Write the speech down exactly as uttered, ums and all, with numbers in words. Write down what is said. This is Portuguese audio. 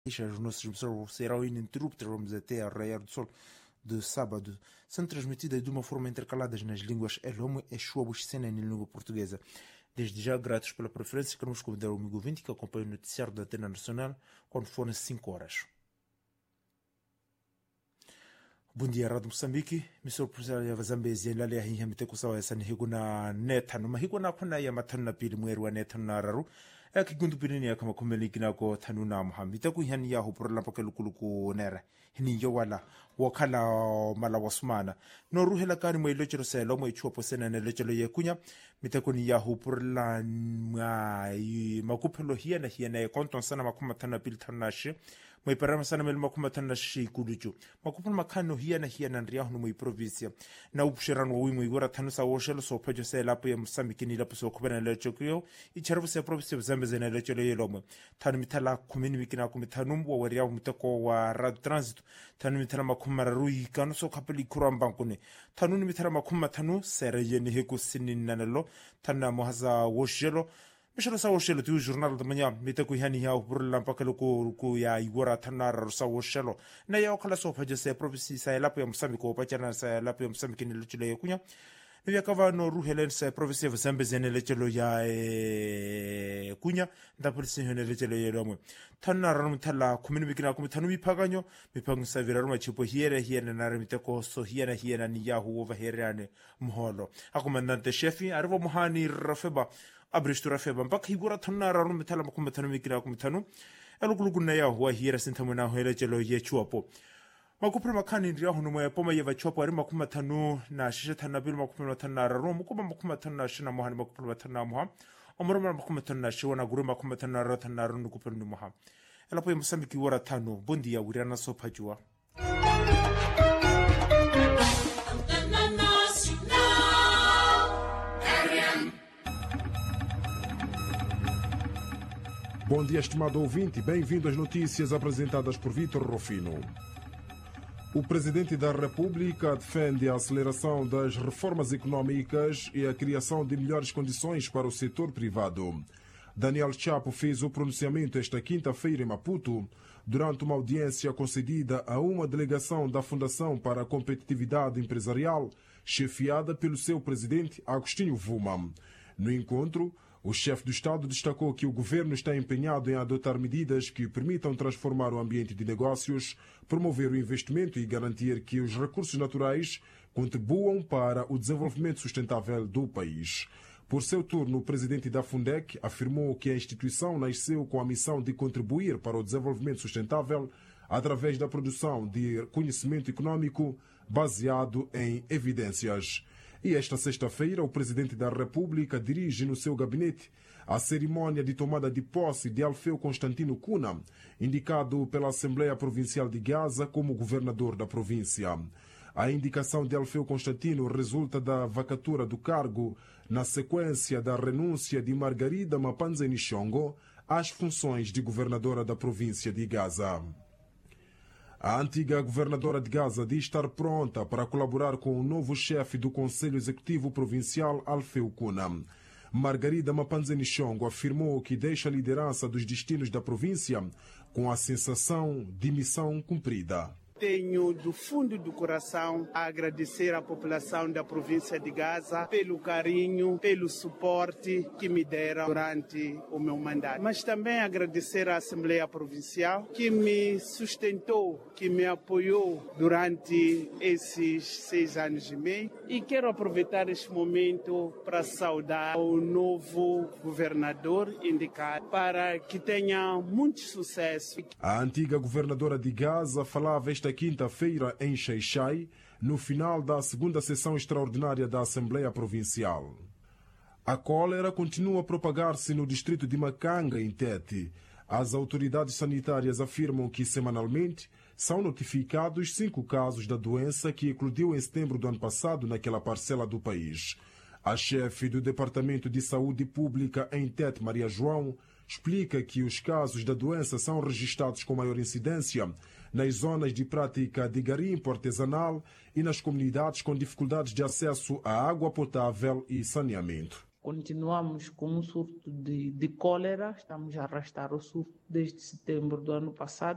Os nossos emissões serão ininterruptas até a raiar do sol de sábado, sendo transmitidas de uma forma intercaladas nas línguas Elomo e Xuabuxicena em língua portuguesa. Desde já, gratos pela preferência, queremos convidar o amigo ouvinte que acompanha o noticiário da Antena Nacional quando forem cinco horas. Bom dia, Rádio Moçambique. Missão Professor ya Zambezi lale ya hiya miteko sawa ya sani higuna netano mahiguna kuna ya matano na pili mweru wa netano na raru eki gundu pirini ya kama kumeliki na ko tanu na muhammi miteko hani ya hupura lampa kelukuluku nera hini yo wala wakala mala wasmana no ruhela kani mwe lechero se lo mwe chuopo sena ne lechero ye kunya miteko ni ya hupura la makupelo hiya na hiya na konton sana makuma tano na pili tano na shi mwe parama sana mele makuma tano na shi kuduchu makupelo makano hiya na hiya na nriyahu no mwe provinsia na upshirano wa wimwe igora tanu sa woshelo so pejo se lapo ya Moçambique ni lapo so kubena lecho kuyo icharabu se provinsia Zambezi na lecho le yelomo tanu mitala kumini mikina kumitanu wa wariyahu miteko wa rad transit tanu mitala makuma rarui kanu so kapeli kuramba kune tanu ni mitala makuma tanu sere yeni heku sinin nanelo tanu mohaza woshelo mishalo sa woshelo tu jornal de manhã miteko hani ya por lampa ku ku ya igora tanar sa woshelo na ya okala so pejo se provinsia sa lapo ya Moçambique ko pachana sa lapo ya Moçambique ni lecho le kunya Nivya kava no ruhelen sa provinsia ya Zambezi na lecho ya e kunya nda polisi hene lecho le romo tanna ran mutala kumini mikina kumitanu mipaganyo mipangu sa viraruma chipo hiere hiere na miteko so hiere hiere ni yahu over hiere mholo akomandante chefi arvo muhani rafeba abrishtu rafeba mpaka higura tanna ran mutala kumitanu mikina kumitanu elukulukunna yahu wa hiere sintamuna hele chelo ye chuapo makupira makani ndio hono mwe poma yeva chopo ari makuma tanu na shisha tana bil makuma tanu na ro makuma makuma tanu na shina mohani makuma tanu na moha omoro makuma tanu na shiwana guru makuma tanu na ro tanu na ro ndukupira ni moha elapo Moçambique wora tanu bondi ya wirana so pajua Bom dia, estimado ouvinte, bem-vindo às notícias apresentadas por Vítor Rufino. O Presidente da República defende a aceleração das reformas econômicas e a criação de melhores condições para o setor privado. Daniel Chapo fez o pronunciamento esta quinta-feira em Maputo, durante uma audiência concedida a uma delegação da Fundação para a Competitividade Empresarial, chefiada pelo seu presidente Agostinho Vuma. No encontro, o chefe do Estado destacou que o governo está empenhado em adotar medidas que permitam transformar o ambiente de negócios, promover o investimento e garantir que os recursos naturais contribuam para o desenvolvimento sustentável do país. Por seu turno, o presidente da Fundec afirmou que a instituição nasceu com a missão de contribuir para o desenvolvimento sustentável através da produção de conhecimento econômico baseado em evidências. E esta sexta-feira, o Presidente da República dirige no seu gabinete a cerimônia de tomada de posse de Alfeu Constantino Cuna, indicado pela Assembleia Provincial de Gaza como governador da província. A indicação de Alfeu Constantino resulta da vacatura do cargo na sequência da renúncia de Margarida Mapanzeni Shongo às funções de governadora da província de Gaza. A antiga governadora de Gaza diz estar pronta para colaborar com o novo chefe do Conselho Executivo Provincial, Alfeu Cuna. Margarida Mapanzeni Shongo afirmou que deixa a liderança dos destinos da província com a sensação de missão cumprida. Tenho do fundo do coração a agradecer à população da província de Gaza pelo carinho, pelo suporte que me deram durante o meu mandato. Mas também agradecer à Assembleia Provincial que me sustentou, que me apoiou durante esses seis anos e meio. E quero aproveitar este momento para saudar o novo governador indicado para que tenha muito sucesso. A antiga governadora de Gaza falava esta quinta-feira em Xai-Xai, no final da segunda sessão extraordinária da Assembleia Provincial. A cólera continua a propagar-se no distrito de Macanga, em Tete. As autoridades sanitárias afirmam que, semanalmente, são notificados cinco casos da doença que eclodiu em setembro do ano passado naquela parcela do país. A chefe do Departamento de Saúde Pública em Tete, Maria João, explica que os casos da doença são registrados com maior incidência nas zonas de prática de garimpo artesanal e nas comunidades com dificuldades de acesso à água potável e saneamento. Continuamos com um surto de, de cólera, estamos a arrastar o surto desde setembro do ano passado.